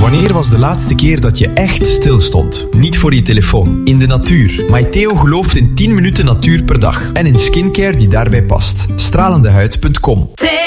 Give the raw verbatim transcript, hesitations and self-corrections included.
Wanneer was de laatste keer dat je echt stilstond? Niet voor je telefoon, in de natuur. Maiteo gelooft in tien minuten natuur per dag. En in skincare die daarbij past. stralendehuid punt com